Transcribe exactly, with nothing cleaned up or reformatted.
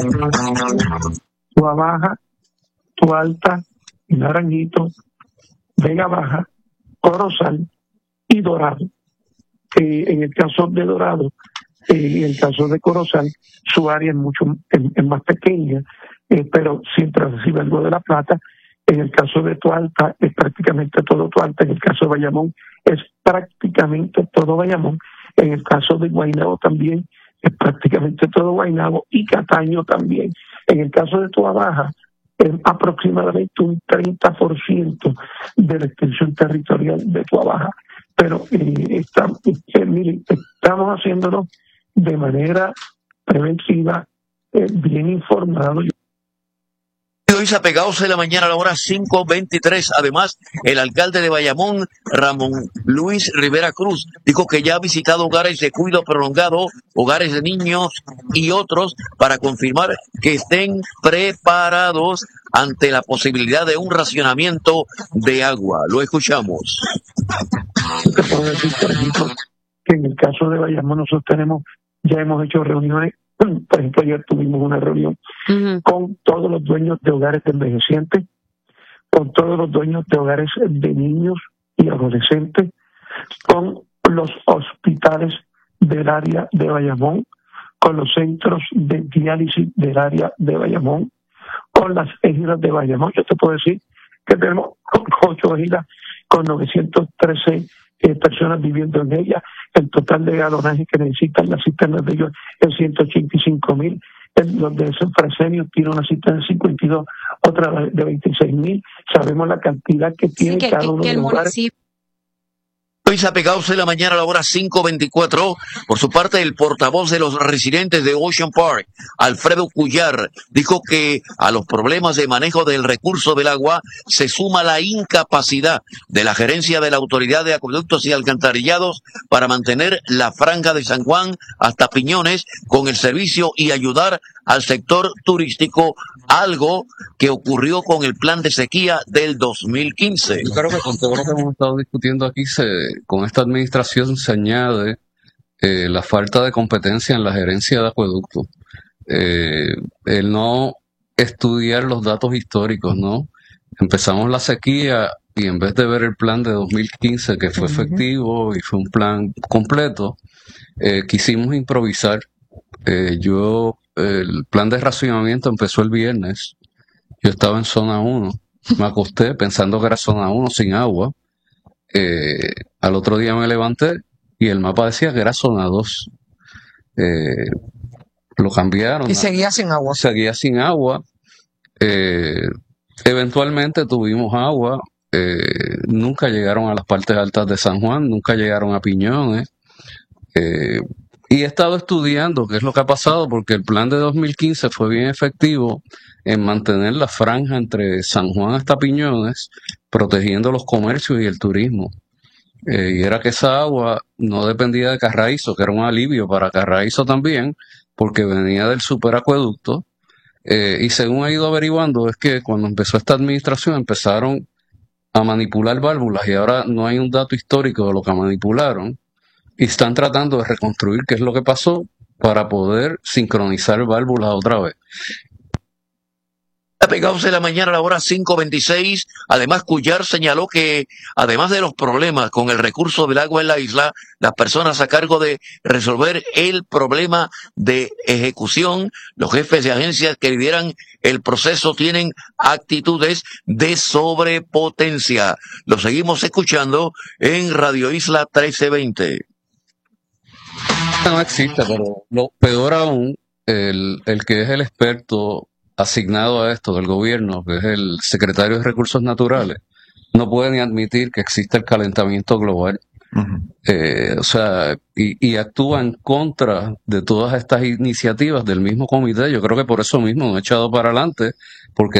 Tua Baja, Tua Alta, Naranjito, Vega Baja, Corozal y Dorado. Eh, en el caso de Dorado, eh, en el caso de Corozal, su área es mucho es, es más pequeña, eh, pero siempre recibe algo de la plata. En el caso de Tua Alta es prácticamente todo Tua Alta. En el caso de Bayamón es prácticamente todo Bayamón. En el caso de Guaynabo también es prácticamente todo Guaynabo y Cataño también. En el caso de Tua Baja es aproximadamente un treinta por ciento de la extensión territorial de Tua Baja. Pero eh, estamos, eh, estamos haciéndolo de manera preventiva, eh, bien informado. Hoy apegados de la mañana a la hora cinco veintitrés. Además, el alcalde de Bayamón, Ramón Luis Rivera Cruz, dijo que ya ha visitado hogares de cuidado prolongado, hogares de niños y otros para confirmar que estén preparados ante la posibilidad de un racionamiento de agua. Lo escuchamos. Yo te puedo decir, por ejemplo, que en el caso de Bayamón nosotros tenemos, ya hemos hecho reuniones. Por ejemplo, ayer tuvimos una reunión uh-huh. con todos los dueños de hogares de envejecientes, con todos los dueños de hogares de niños y adolescentes, con los hospitales del área de Bayamón, con los centros de diálisis del área de Bayamón, con las ejidas de Bayamón. Yo te puedo decir que tenemos ocho ejidas con novecientos trece Eh, personas viviendo en ella. El total de galonaje que necesitan las cisternas de ellos es ciento ochenta y cinco mil. Los de San Fresenio tiene una cisterna de cincuenta y dos, otra de veintiséis mil. Sabemos la cantidad que tiene sí, que, cada uno que, que de los lugares. Hoy apegados de la mañana a la hora cinco veinticuatro. Por su parte, el portavoz de los residentes de Ocean Park, Alfredo Cuyar, dijo que a los problemas de manejo del recurso del agua se suma la incapacidad de la gerencia de la Autoridad de Acueductos y Alcantarillados para mantener la franja de San Juan hasta Piñones con el servicio y ayudar al sector turístico, algo que ocurrió con el plan de sequía del dos mil quince. Yo creo que con todo lo que hemos estado discutiendo aquí, se, con esta administración se añade eh, la falta de competencia en la gerencia de acueductos, eh, el no estudiar los datos históricos, ¿no? Empezamos la sequía y en vez de ver el plan de dos mil quince, que fue efectivo y fue un plan completo, eh, quisimos improvisar. Eh, yo, el plan de racionamiento empezó el viernes. Yo estaba en zona uno. Me acosté pensando que era zona uno sin agua. Eh, al otro día me levanté y el mapa decía que era zona dos. Eh, lo cambiaron. Y seguía sin agua. Seguía sin agua. Eh, eventualmente tuvimos agua. Eh, nunca llegaron a las partes altas de San Juan, nunca llegaron a Piñones. Eh, y he estado estudiando qué es lo que ha pasado, porque el plan de dos mil quince fue bien efectivo en mantener la franja entre San Juan hasta Piñones, protegiendo los comercios y el turismo. Eh, y era que esa agua no dependía de Carraízo, que era un alivio para Carraízo también, porque venía del superacueducto. Eh, y según he ido averiguando, es que cuando empezó esta administración empezaron a manipular válvulas y ahora no hay un dato histórico de lo que manipularon. Y están tratando de reconstruir qué es lo que pasó para poder sincronizar válvulas otra vez. Apegados de la mañana a la hora cinco veintiséis. Además, Cuyar señaló que, además de los problemas con el recurso del agua en la isla, las personas a cargo de resolver el problema de ejecución, los jefes de agencias que lideran el proceso tienen actitudes de sobrepotencia. Lo seguimos escuchando en Radio Isla trece veinte. No existe, pero lo peor aún, el, el que es el experto asignado a esto del gobierno, que es el secretario de Recursos Naturales, no puede ni admitir que existe el calentamiento global. Uh-huh. Eh, o sea, y, y actúa en contra de todas estas iniciativas del mismo comité. Yo creo que por eso mismo no ha echado para adelante, porque